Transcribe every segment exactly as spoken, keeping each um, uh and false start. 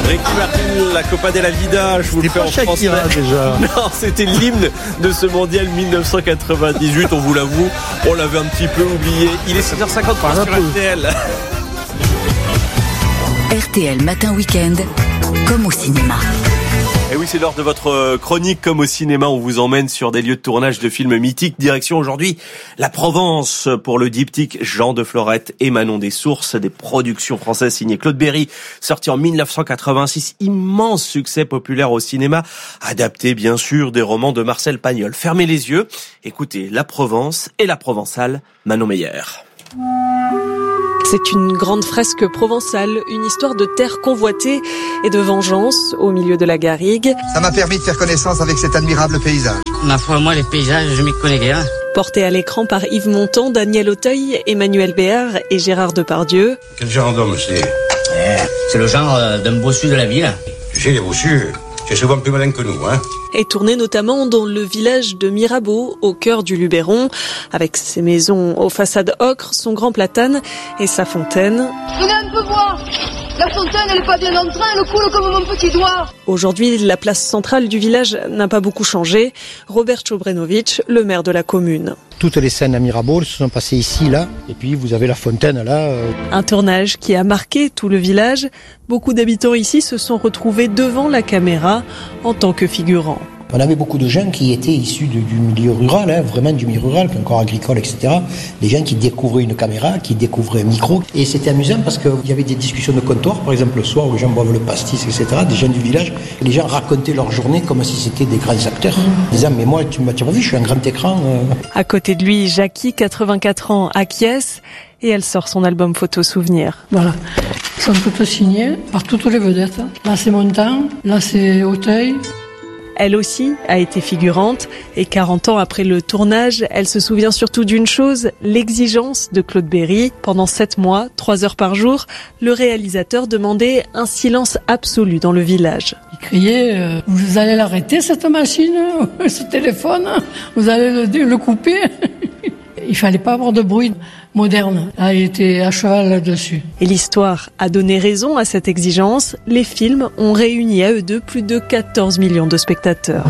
Ricky Martin, la Copa de la Vida, je vous le fais en français. Déjà. Non, c'était l'hymne de ce mondial dix-neuf cent quatre-vingt-dix-huit, on vous l'avoue, on l'avait un petit peu oublié. Il est six heures cinquante-trois sur R T L. R T L Matin Week-end, comme au cinéma. Et oui, c'est l'heure de votre chronique comme au cinéma. On vous emmène sur des lieux de tournage de films mythiques. Direction aujourd'hui la Provence pour le diptyque Jean de Florette et Manon des Sources, des productions françaises signées Claude Berry, sorti en dix-neuf cent quatre-vingt-six. Immense succès populaire au cinéma, adapté bien sûr des romans de Marcel Pagnol. Fermez les yeux, écoutez La Provence et la Provençale, Manon Meyer. C'est une grande fresque provençale, une histoire de terre convoitée et de vengeance au milieu de la garrigue. Ça m'a permis de faire connaissance avec cet admirable paysage. Ma foi, moi, les paysages, je m'y connais bien. Porté à l'écran par Yves Montand, Daniel Auteuil, Emmanuel Béard et Gérard Depardieu. Quel genre d'homme c'est ? Eh, c'est le genre euh, d'un bossu de la ville. Tu sais, les bossus, c'est souvent plus malin que nous, hein. Est tourné notamment dans le village de Mirabeau, au cœur du Luberon, avec ses maisons aux façades ocre, son grand platane et sa fontaine. Venez un peu voir. La fontaine, elle est pas bien en train, elle coule comme mon petit doigt. Aujourd'hui, la place centrale du village n'a pas beaucoup changé. Robert Čobrenović, le maire de la commune. Toutes les scènes à Mirabeau se sont passées ici, là. Et puis vous avez la fontaine, là. Euh... Un tournage qui a marqué tout le village. Beaucoup d'habitants ici se sont retrouvés devant la caméra en tant que figurants. On avait beaucoup de gens qui étaient issus du, du milieu rural, hein, vraiment du milieu rural, encore agricole, et cetera. Des gens qui découvraient une caméra, qui découvraient un micro. Et c'était amusant parce qu'il y avait des discussions de comptoir, par exemple le soir où les gens boivent le pastis, et cetera. Des gens du village, et les gens racontaient leur journée comme si c'était des grands acteurs. Mmh. Disant, mais moi, tu m'as pas vu, je suis un grand écran. Euh... À côté de lui, Jackie, quatre-vingt-quatre ans, acquiesce. Et elle sort son album photo souvenir. Voilà, ils sont toutes signées par toutes les vedettes. Là c'est Montand, là c'est Auteuil. Elle aussi a été figurante et quarante ans après le tournage, elle se souvient surtout d'une chose, l'exigence de Claude Berry. Pendant sept mois, trois heures par jour, le réalisateur demandait un silence absolu dans le village. Il criait euh, « Vous allez l'arrêter cette machine, ce téléphone, vous allez le, le couper ?» Il fallait pas avoir de bruit moderne. Là, il était à cheval là-dessus. Et l'histoire a donné raison à cette exigence. Les films ont réuni à eux deux plus de quatorze millions de spectateurs.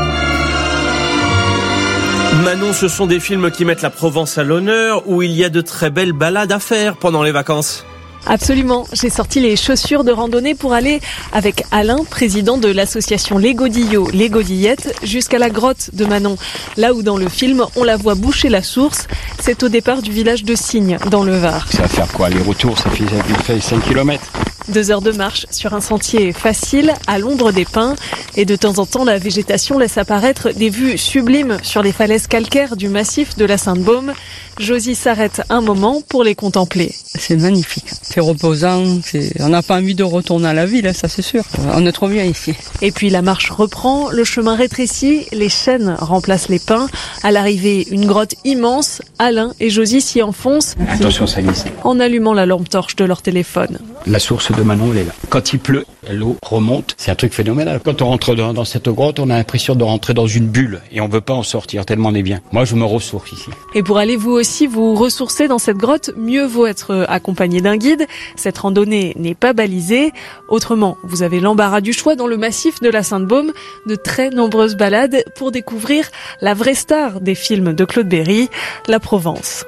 Manon, ce sont des films qui mettent la Provence à l'honneur, où il y a de très belles balades à faire pendant les vacances. Absolument, j'ai sorti les chaussures de randonnée pour aller avec Alain, président de l'association Les Godillots, Les Godillettes, jusqu'à la grotte de Manon. Là où dans le film, on la voit boucher la source, c'est au départ du village de Signes, dans le Var. Ça va faire quoi, les retours, ça fait, ça fait cinq kilomètres. Deux heures de marche sur un sentier facile à l'ombre des pins et de temps en temps la végétation laisse apparaître des vues sublimes sur les falaises calcaires du massif de la Sainte-Baume. Josie s'arrête un moment pour les contempler. C'est magnifique, c'est reposant, c'est... on n'a pas envie de retourner à la ville, ça c'est sûr. On est trop bien ici. Et puis la marche reprend, le chemin rétrécit, les chênes remplacent les pins. À l'arrivée, une grotte immense, Alain et Josie s'y enfoncent. Attention, ça glisse. En allumant la lampe torche de leur téléphone. La source de Manon, elle est là. Quand il pleut, l'eau remonte. C'est un truc phénoménal. Quand on rentre dans, dans cette grotte, on a l'impression de rentrer dans une bulle et on veut pas en sortir tellement on est bien. Moi, je me ressource ici. Et pour aller vous aussi vous ressourcer dans cette grotte, mieux vaut être accompagné d'un guide. Cette randonnée n'est pas balisée. Autrement, vous avez l'embarras du choix dans le massif de la Sainte-Baume, de très nombreuses balades pour découvrir la vraie star des films de Claude Berry, la Provence.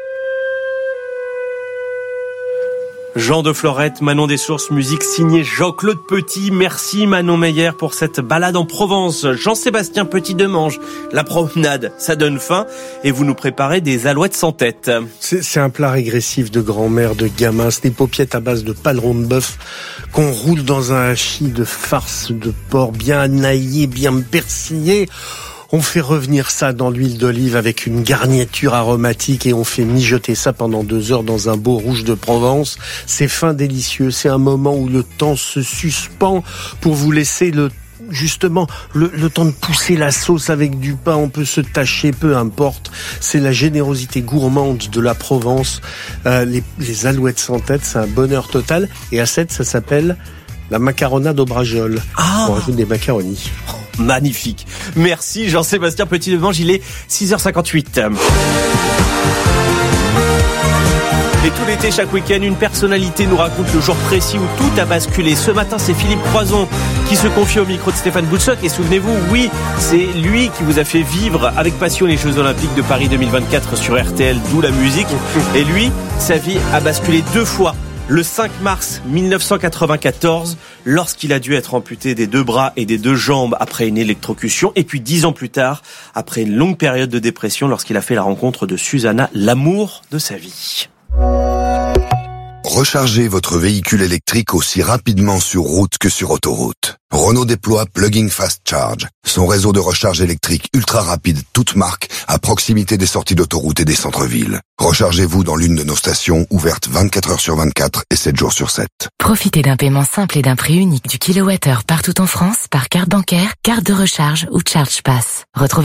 Jean de Florette, Manon des Sources, musique signée Jean-Claude Petit. Merci Manon Meyer pour cette balade en Provence. Jean-Sébastien Petit-Demange, la promenade, ça donne faim et vous nous préparez des alouettes sans tête. C'est, c'est un plat régressif de grand-mère, de gamin. C'est des paupiettes à base de paleron de bœuf qu'on roule dans un hachis de farce de porc bien anaillé, bien persillé. On fait revenir ça dans l'huile d'olive avec une garniture aromatique et on fait mijoter ça pendant deux heures dans un beau rouge de Provence. C'est fin délicieux. C'est un moment où le temps se suspend pour vous laisser le justement le, le temps de pousser la sauce avec du pain. On peut se tâcher, peu importe. C'est la générosité gourmande de la Provence. Euh, les, les alouettes sans tête, c'est un bonheur total. Et à sept, ça s'appelle la macarona d'Aubrajol. Ah. On rajoute des macaronis. Magnifique. Merci Jean-Sébastien Petit-Demange, il est six heures cinquante-huit. Et tout l'été, chaque week-end, une personnalité nous raconte le jour précis où tout a basculé. Ce matin, c'est Philippe Croison qui se confie au micro de Stéphane Boutsock. Et souvenez-vous, oui, c'est lui qui vous a fait vivre avec passion les Jeux Olympiques de Paris deux mille vingt-quatre sur R T L, d'où la musique. Et lui, sa vie a basculé deux fois. Le cinq mars mille neuf cent quatre-vingt-quatorze, lorsqu'il a dû être amputé des deux bras et des deux jambes après une électrocution, et puis dix ans plus tard, après une longue période de dépression, lorsqu'il a fait la rencontre de Susanna, l'amour de sa vie. Rechargez votre véhicule électrique aussi rapidement sur route que sur autoroute. Renault déploie Plug-in Fast Charge, son réseau de recharge électrique ultra rapide, toute marque, à proximité des sorties d'autoroute et des centres-villes. Rechargez-vous dans l'une de nos stations ouvertes vingt-quatre heures sur vingt-quatre et sept jours sur sept. Profitez d'un paiement simple et d'un prix unique du kilowattheure partout en France par carte bancaire, carte de recharge ou Charge Pass. Retrouvez